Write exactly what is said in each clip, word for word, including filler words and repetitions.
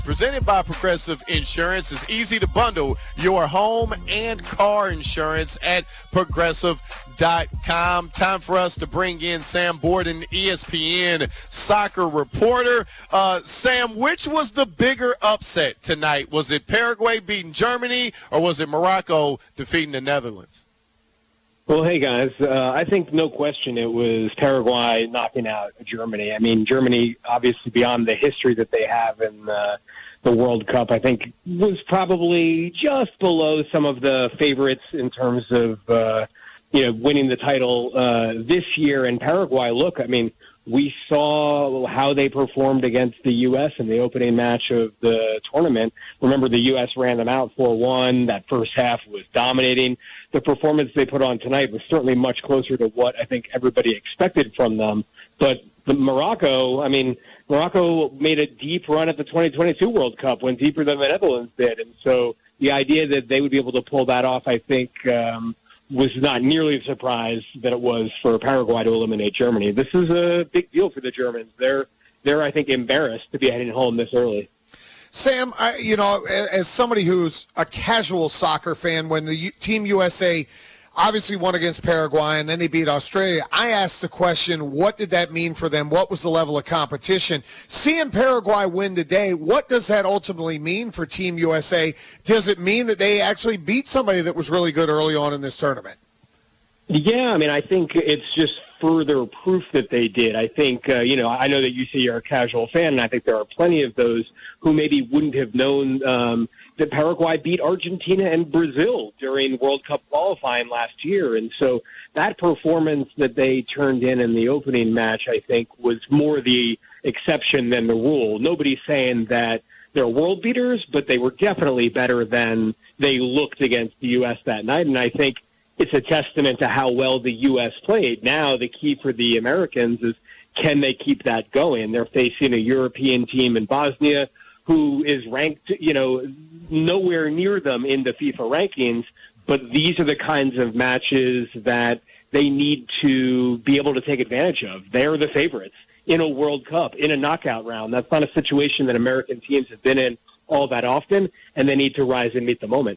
Presented by Progressive Insurance. It's easy to bundle your home and car insurance at progressive dot com. Time for us to bring in Sam Borden, E S P N soccer reporter. Uh, Sam, which was the bigger upset tonight? Was it Paraguay beating Germany, or was it Morocco defeating the Netherlands? Well, hey, guys, uh, I think no question it was Paraguay knocking out Germany. I mean, Germany, obviously, beyond the history that they have in uh, the World Cup, I think was probably just below some of the favorites in terms of, uh, you know, winning the title uh, this year. And Paraguay, look, I mean, we saw how they performed against the U S in the opening match of the tournament. Remember, the U S ran them out four one. That first half was dominating. The performance they put on tonight was certainly much closer to what I think everybody expected from them. But the Morocco, I mean, Morocco made a deep run at the twenty twenty-two World Cup, went deeper than the Netherlands did. And so the idea that they would be able to pull that off, I think, um, was not nearly the surprise that it was for Paraguay to eliminate Germany. This is a big deal for the Germans. They're, they're I think, embarrassed to be heading home this early. Sam, I, you know, as somebody who's a casual soccer fan, when the U- Team U S A obviously won against Paraguay and then they beat Australia, I asked the question, what did that mean for them? What was the level of competition? Seeing Paraguay win today, what does that ultimately mean for Team U S A? Does it mean that they actually beat somebody that was really good early on in this tournament? Yeah, I mean, I think it's just further proof that they did. I think, uh, you know, I know that you say you're a casual fan, and I think there are plenty of those who maybe wouldn't have known um, that Paraguay beat Argentina and Brazil during World Cup qualifying last year. And so that performance that they turned in in the opening match, I think, was more the exception than the rule. Nobody's saying that they're world beaters, but they were definitely better than they looked against the U S that night. And I think it's a testament to how well the U S played. Now the key for the Americans is, can they keep that going? They're facing a European team in Bosnia who is ranked, you know, nowhere near them in the FIFA rankings, but these are the kinds of matches that they need to be able to take advantage of. They're the favorites in a World Cup, in a knockout round. That's not a situation that American teams have been in all that often, and they need to rise and meet the moment.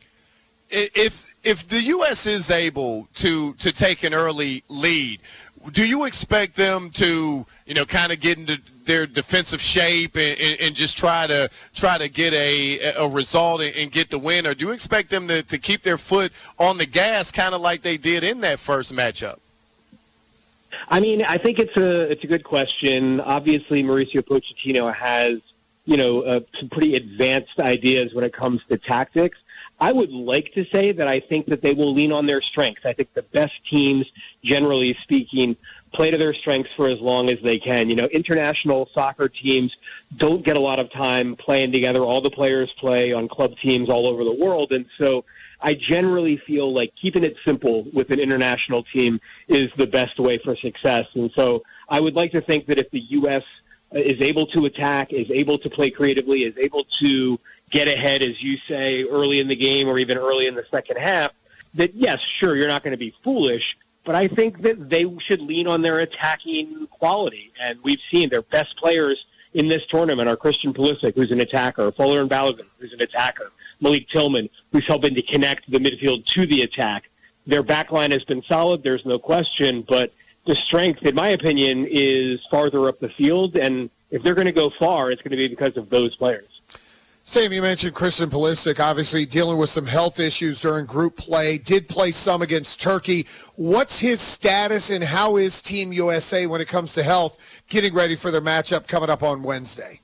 If if the U S is able to to take an early lead, do you expect them to, you know, kind of get into their defensive shape and, and, and just try to try to get a a result and, and get the win, or do you expect them to, to keep their foot on the gas, kind of like they did in that first matchup? I mean, I think it's a it's a good question. Obviously, Mauricio Pochettino has, you know, uh, some pretty advanced ideas when it comes to tactics. I would like to say that I think that they will lean on their strengths. I think the best teams, generally speaking, play to their strengths for as long as they can. You know, international soccer teams don't get a lot of time playing together. All the players play on club teams all over the world. And so I generally feel like keeping it simple with an international team is the best way for success. And so I would like to think that if the U S is able to attack, is able to play creatively, is able to get ahead, as you say, early in the game or even early in the second half, that, yes, sure, you're not going to be foolish, but I think that they should lean on their attacking quality. And we've seen their best players in this tournament are Christian Pulisic, who's an attacker, Folarin Balogun, who's an attacker, Malik Tillman, who's helping to connect the midfield to the attack. Their backline has been solid, there's no question, but the strength, in my opinion, is farther up the field, and if they're going to go far, it's going to be because of those players. Sam, you mentioned Christian Pulisic, obviously dealing with some health issues during group play, did play some against Turkey. What's his status, and how is Team U S A when it comes to health getting ready for their matchup coming up on Wednesday?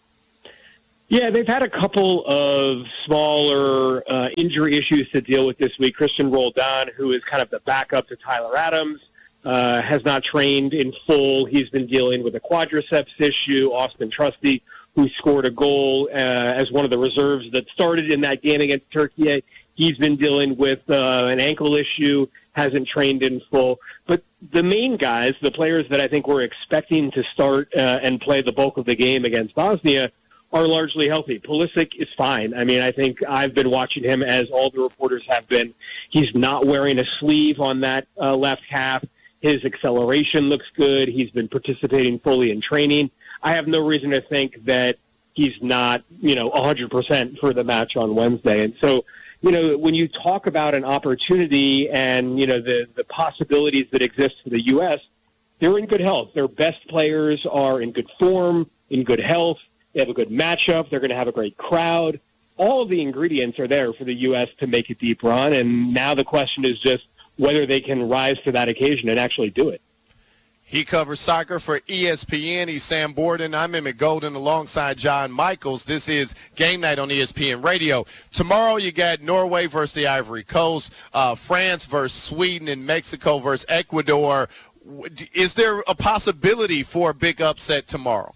Yeah, they've had a couple of smaller uh, injury issues to deal with this week. Christian Roldan, who is kind of the backup to Tyler Adams, uh, has not trained in full. He's been dealing with a quadriceps issue. Austin Trusty, who scored a goal uh, as one of the reserves that started in that game against Turkey. He's been dealing with uh, an ankle issue, hasn't trained in full. But the main guys, the players that I think we're expecting to start uh, and play the bulk of the game against Bosnia, are largely healthy. Pulisic is fine. I mean, I think I've been watching him, as all the reporters have been. He's not wearing a sleeve on that uh, left half. His acceleration looks good. He's been participating fully in training. I have no reason to think that he's not, you know, one hundred percent for the match on Wednesday. And so, you know, when you talk about an opportunity and, you know, the, the possibilities that exist for the U S, they're in good health. Their best players are in good form, in good health. They have a good matchup. They're going to have a great crowd. All of the ingredients are there for the U S to make a deep run. And now the question is just whether they can rise to that occasion and actually do it. He covers soccer for E S P N. He's Sam Borden. I'm Emmett Golden alongside John Michaels. This is Game Night on E S P N Radio. Tomorrow you got Norway versus the Ivory Coast, uh, France versus Sweden, and Mexico versus Ecuador. Is there a possibility for a big upset tomorrow?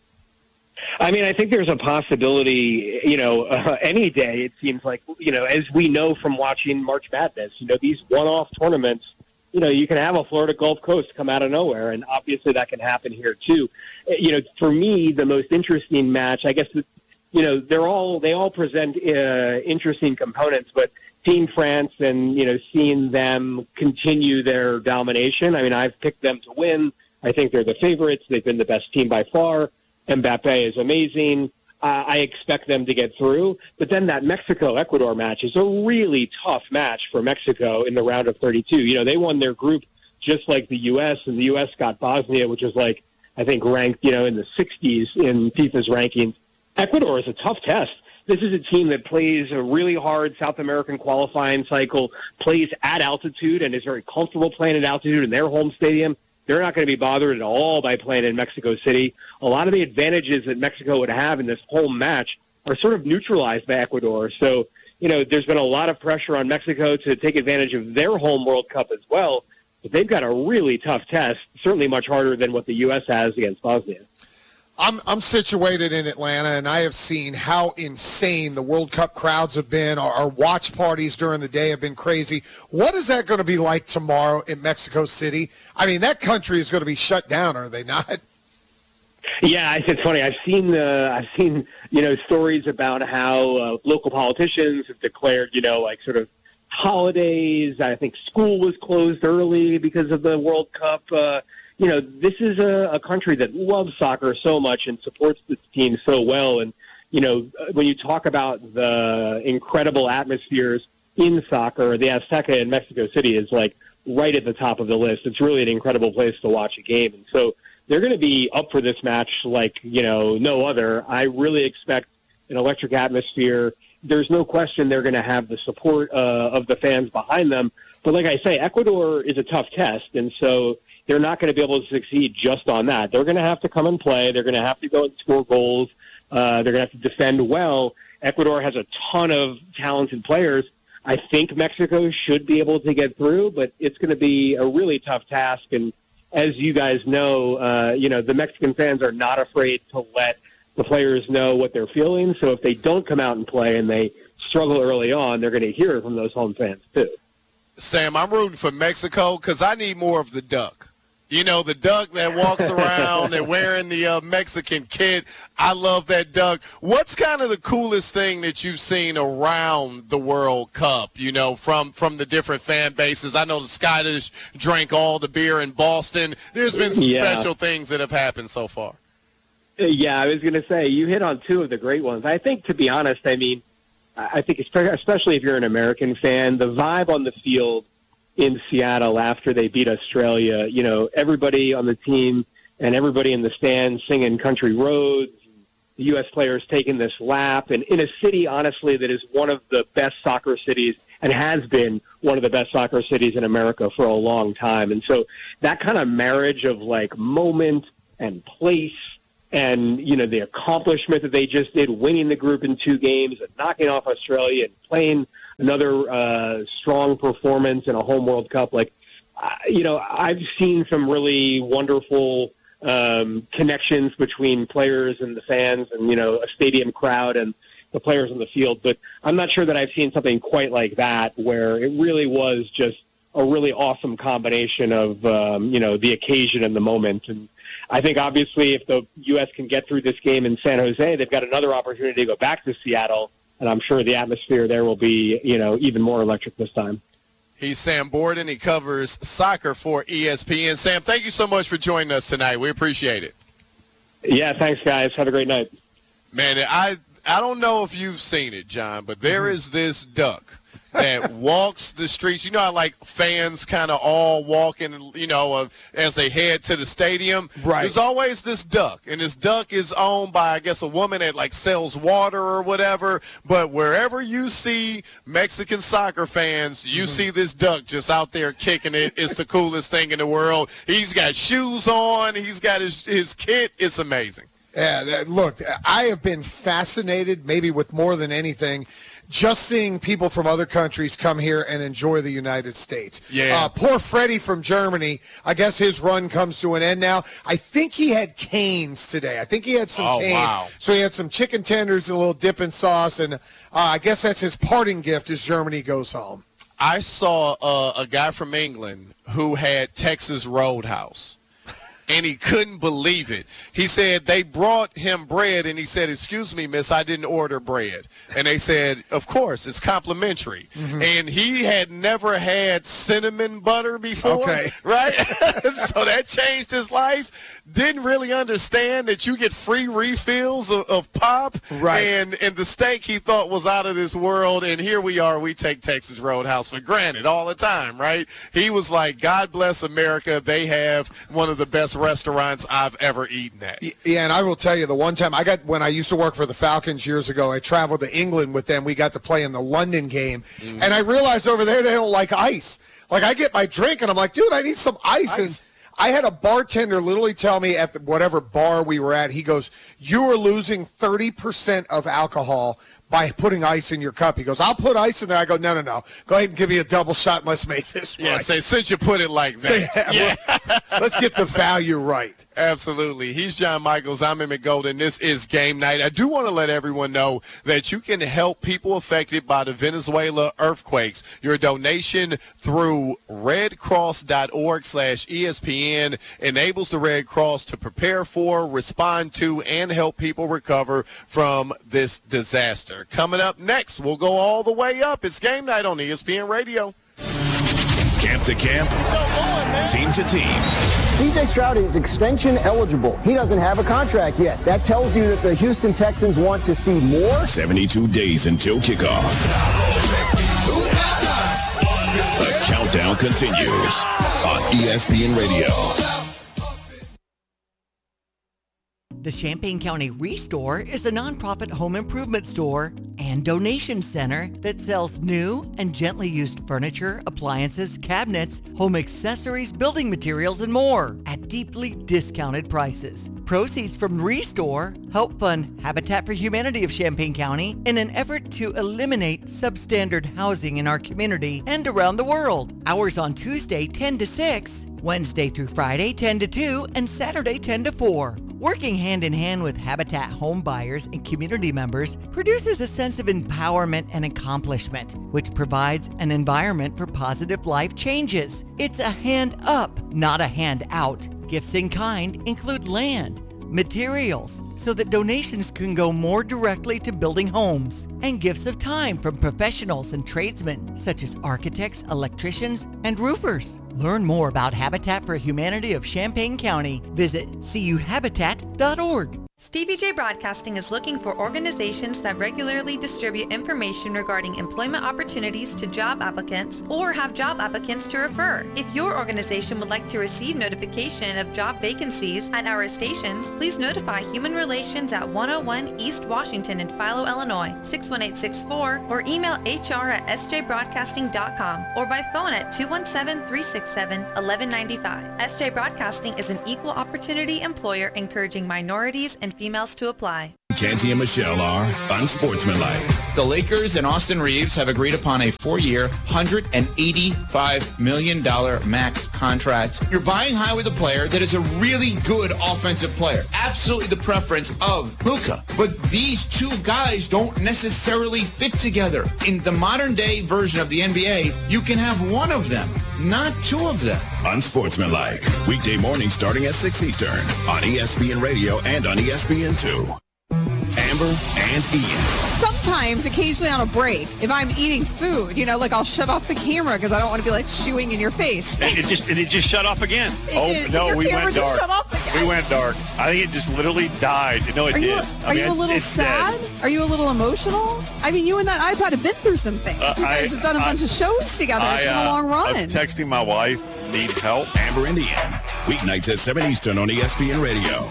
I mean, I think there's a possibility, you know, uh, any day it seems like, you know, as we know from watching March Madness, you know, these one-off tournaments, you know, you can have a Florida Gulf Coast come out of nowhere, and obviously that can happen here too. You know, for me, the most interesting match, I guess, you know, they're all they all present uh, interesting components, but seeing France and, you know, seeing them continue their domination, I mean, I've picked them to win. I think they're the favorites. They've been the best team by far. Mbappe is amazing. Uh, I expect them to get through. But then that Mexico-Ecuador match is a really tough match for Mexico in the round of thirty-two. You know, they won their group just like the U S, and the U S got Bosnia, which is like, I think, ranked, you know, in the sixties in FIFA's rankings. Ecuador is a tough test. This is a team that plays a really hard South American qualifying cycle, plays at altitude, and is very comfortable playing at altitude in their home stadium. They're not going to be bothered at all by playing in Mexico City. A lot of the advantages that Mexico would have in this home match are sort of neutralized by Ecuador. So, you know, there's been a lot of pressure on Mexico to take advantage of their home World Cup as well. But they've got a really tough test, certainly much harder than what the U S has against Bosnia. I'm I'm situated in Atlanta, and I have seen how insane the World Cup crowds have been. Our, our watch parties during the day have been crazy. What is that going to be like tomorrow in Mexico City? I mean, that country is going to be shut down, are they not? Yeah, it's funny. I've seen uh, I've seen you know stories about how uh, local politicians have declared you know like sort of holidays. I think school was closed early because of the World Cup. Uh, You know, this is a, a country that loves soccer so much and supports this team so well. And, you know, when you talk about the incredible atmospheres in soccer, the Azteca in Mexico City is, like, right at the top of the list. It's really an incredible place to watch a game. And so they're going to be up for this match like, you know, no other. I really expect an electric atmosphere. There's no question they're going to have the support uh, of the fans behind them. But like I say, Ecuador is a tough test, and so they're not going to be able to succeed just on that. They're going to have to come and play. They're going to have to go and score goals. Uh, they're going to have to defend well. Ecuador has a ton of talented players. I think Mexico should be able to get through, but it's going to be a really tough task. And as you guys know, uh, you know, the Mexican fans are not afraid to let the players know what they're feeling. So if they don't come out and play and they struggle early on, they're going to hear it from those home fans too. Sam, I'm rooting for Mexico because I need more of the duck. You know, the duck that walks around and wearing the uh, Mexican kit. I love that duck. What's kind of the coolest thing that you've seen around the World Cup, you know, from, from the different fan bases? I know the Scottish drank all the beer in Boston. There's been some yeah. special things that have happened so far. Yeah, I was going to say, you hit on two of the great ones. I think, to be honest, I mean, I think especially if you're an American fan, the vibe on the field in Seattle after they beat Australia, you know, everybody on the team and everybody in the stands singing Country Roads, the U S players taking this lap, and in a city, honestly, that is one of the best soccer cities and has been one of the best soccer cities in America for a long time. And so that kind of marriage of, like, moment and place and, you know, the accomplishment that they just did, winning the group in two games and knocking off Australia and playing another uh, strong performance in a home World Cup. Like, uh, you know, I've seen some really wonderful um, connections between players and the fans and, you know, a stadium crowd and the players on the field. But I'm not sure that I've seen something quite like that where it really was just a really awesome combination of, um, you know, the occasion and the moment. And I think, obviously, if the U S can get through this game in San Jose, they've got another opportunity to go back to Seattle, and I'm sure the atmosphere there will be, you know, even more electric this time. He's Sam Borden. He covers soccer for E S P N. Sam, thank you so much for joining us tonight. We appreciate it. Yeah, thanks, guys. Have a great night. Man, I I don't know if you've seen it, John, but there is this duck that walks the streets. You know how, like, fans kind of all walking, you know, uh, as they head to the stadium? Right. There's always this duck, and this duck is owned by, I guess, a woman that, like, sells water or whatever. But wherever you see Mexican soccer fans, you mm-hmm. see this duck just out there kicking it. It's the coolest thing in the world. He's got shoes on. He's got his, his kit. It's amazing. Yeah, that, look, I have been fascinated, maybe with more than anything, just seeing people from other countries come here and enjoy the United States. Yeah. Uh, poor Freddie from Germany, I guess his run comes to an end now. I think he had canes today. I think he had some oh, canes. Wow. So he had some chicken tenders and a little dip and sauce, and uh, I guess that's his parting gift as Germany goes home. I saw uh, a guy from England who had Texas Roadhouse. And he couldn't believe it. He said they brought him bread, and he said, "Excuse me, miss, I didn't order bread." And they said, "Of course, it's complimentary." Mm-hmm. And he had never had cinnamon butter before, okay. right? So that changed his life. Didn't really understand that you get free refills of, of pop. Right. And, and the steak he thought was out of this world, and here we are. We take Texas Roadhouse for granted all the time, right? He was like, God bless America. They have one of the best restaurants I've ever eaten at. Yeah, and I will tell you, the one time I got, when I used to work for the Falcons years ago, I traveled to England with them. We got to play in the London game, mm-hmm. and I realized over there they don't like ice. Like, I get my drink, and I'm like, dude, I need some ice. ice. And I had a bartender literally tell me at the, whatever bar we were at, he goes, "You are losing thirty percent of alcohol by putting ice in your cup." He goes, "I'll put ice in there." I go, no, no, no. Go ahead and give me a double shot and let's make this yeah, right. Say, since you put it like that. Say, yeah, yeah. Let's get the value right. Absolutely. He's John Michaels. I'm Emmett Golden. This is Game Night. I do want to let everyone know that you can help people affected by the Venezuela earthquakes. Your donation through redcross.org slash ESPN enables the Red Cross to prepare for, respond to, and help people recover from this disaster. Coming up next, we'll go all the way up. It's Game Night on E S P N Radio. Camp to camp, so on, team to team. C J Stroud is extension eligible. He doesn't have a contract yet. That tells you that the Houston Texans want to see more. seventy-two days until kickoff. The countdown continues on E S P N Radio. The Champaign County Restore is a nonprofit home improvement store and donation center that sells new and gently used furniture, appliances, cabinets, home accessories, building materials, and more at deeply discounted prices. Proceeds from Restore help fund Habitat for Humanity of Champaign County in an effort to eliminate substandard housing in our community and around the world. Hours on Tuesday ten to six, Wednesday through Friday ten to two, and Saturday ten to four. Working hand in hand with Habitat home buyers and community members produces a sense of empowerment and accomplishment, which provides an environment for positive life changes. It's a hand up, not a hand out. Gifts in kind include land, materials, so that donations can go more directly to building homes, and gifts of time from professionals and tradesmen such as architects, electricians, and roofers. Learn more about Habitat for Humanity of Champaign County. Visit c u habitat dot org. Stevie J Broadcasting is looking for organizations that regularly distribute information regarding employment opportunities to job applicants or have job applicants to refer. If your organization would like to receive notification of job vacancies at our stations, please notify Human Relations at one oh one East Washington in Philo, Illinois, six one eight six four, or email h r at s j broadcasting dot com or by phone at two one seven, three six seven, one one nine five. S J Broadcasting is an equal opportunity employer encouraging minorities and females to apply. Canty and Michelle are unsportsmanlike. The Lakers and Austin Reeves have agreed upon a four-year, one hundred eighty-five million dollars max contract. You're buying high with a player that is a really good offensive player. Absolutely the preference of Luka. But these two guys don't necessarily fit together. In the modern-day version of the N B A, you can have one of them, not two of them. Unsportsmanlike. Weekday mornings starting at six Eastern on E S P N Radio and on E S P N two. Amber and Ian. sometimes, occasionally on a break, if I'm eating food, you know, like I'll shut off the camera because I don't want to be like chewing in your face. And it just and it just shut off again. It oh did. no, Your we camera went just dark. shut off again. We went dark. I think it just literally died. No, it Are did. you, I are mean, you a it's- little it's sad? dead. Are you a little emotional? I mean, you and that iPod have been through some things. Uh, you guys I- have done a I- bunch of shows together. It's I, been a uh, long run. I'm texting my wife. Need help. Amber and Ian. Weeknights at seven Eastern on E S P N Radio.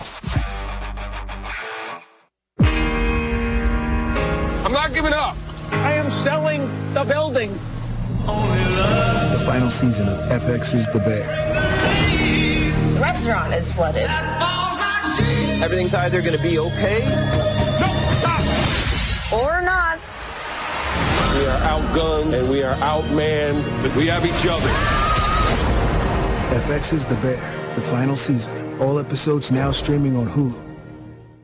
I'm not giving up. I am selling the building. The final season of F X's The Bear. The restaurant is flooded. Everything's either going to be okay Or not. We are outgunned and we are outmanned, but we have each other. F X's The Bear, the final season. All episodes now streaming on Hulu.